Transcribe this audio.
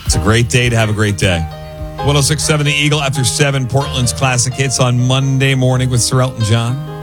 It's a great day to have a great day. 106.7 The Eagle after 7, Portland's classic hits on Monday morning with Sir Elton John.